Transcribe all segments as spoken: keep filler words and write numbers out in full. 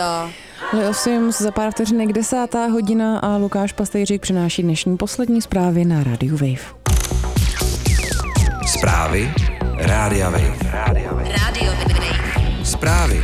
Linda. Leo Sims za pár vteřinek desátá hodina a Lukáš Pastejřík přináší dnešní poslední zprávy na Radio Wave. Zprávy Rádia Wave. Radio Wave. Zprávy.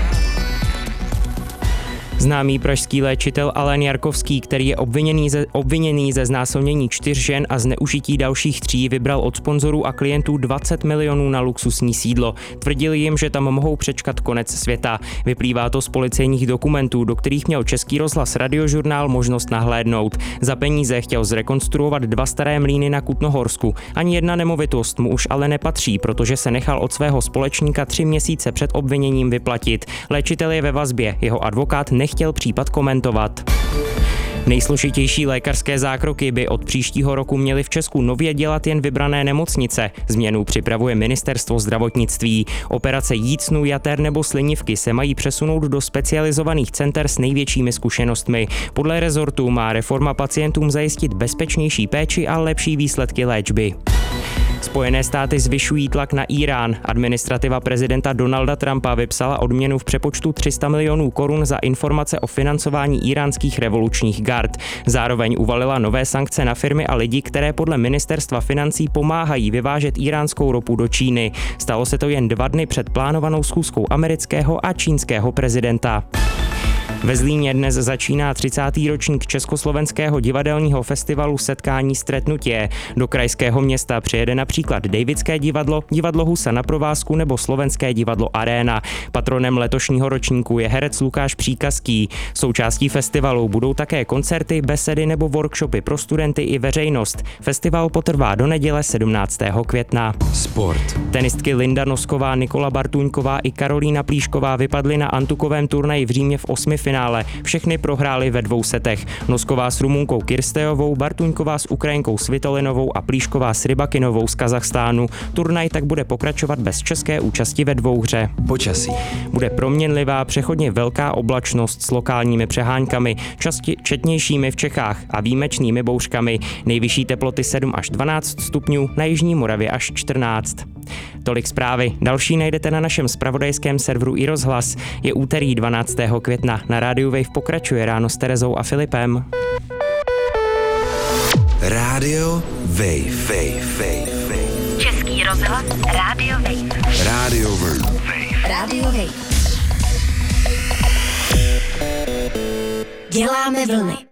Známý pražský léčitel Alen Jarkovský, který je obviněný ze, obviněný ze znásilnění čtyř žen a zneužití dalších tří, vybral od sponzorů a klientů dvacet milionů na luxusní sídlo. Tvrdil jim, že tam mohou přečkat konec světa. Vyplývá to z policejních dokumentů, do kterých měl Český rozhlas Radiožurnál možnost nahlédnout. Za peníze chtěl zrekonstruovat dva staré mlýny na Kutnohorsku. Ani jedna nemovitost mu už ale nepatří, protože se nechal od svého společníka tři měsíce před obviněním vyplatit. Léčitel je ve vazbě, jeho advokát nechtěl případ komentovat. Nejsložitější lékařské zákroky by od příštího roku měly v Česku nově dělat jen vybrané nemocnice. Změnu připravuje Ministerstvo zdravotnictví. Operace jícnu, jater nebo slinivky se mají přesunout do specializovaných center s největšími zkušenostmi. Podle rezortu má reforma pacientům zajistit bezpečnější péči a lepší výsledky léčby. Spojené státy zvyšují tlak na Írán. Administrativa prezidenta Donalda Trumpa vypsala odměnu v přepočtu tři sta milionů korun za informace o financování íránských revolučních gard. Zároveň uvalila nové sankce na firmy a lidi, které podle ministerstva financí pomáhají vyvážet íránskou ropu do Číny. Stalo se to jen dva dny před plánovanou schůzkou amerického a čínského prezidenta. Ve Zlíně dnes začíná třicátý ročník Československého divadelního festivalu Setkání stretnutie. Do krajského města přijede například Davidské divadlo, divadlo Husa na provázku nebo Slovenské divadlo Arena. Patronem letošního ročníku je herec Lukáš Příkazký. Součástí festivalu budou také koncerty, besedy nebo workshopy pro studenty i veřejnost. Festival potrvá do neděle sedmnáctého května. Sport. Tenistky Linda Nosková, Nikola Bartuňková i Karolína Plíšková vypadly na antukovém turnaji v Římě v osmi finále. Všechny prohrály ve dvou setech. Nosková s Rumunkou Kirstejovou, Bartuňková s Ukrajinkou Svitolinovou a Plíšková s Rybakinovou z Kazachstánu. Turnaj tak bude pokračovat bez české účasti ve dvouhře. Počasí. Bude proměnlivá, přechodně velká oblačnost s lokálními přeháňkami, časti četnějšími v Čechách a výjimečnými bouřkami. Nejvyšší teploty sedm až dvanáct stupňů, na jižní Moravě až čtrnáct. Tolik zprávy. Další najdete na našem zpravodajském serveru iRozhlas. Je úterý dvanáctého května. Na rádiu Wave pokračuje Ráno s Terezou a Filipem. Rádio Wave. Wave. Wave. Wave. Český rozhlas Radio Wave. Rádio Wave. Radio Wave. Děláme vlny.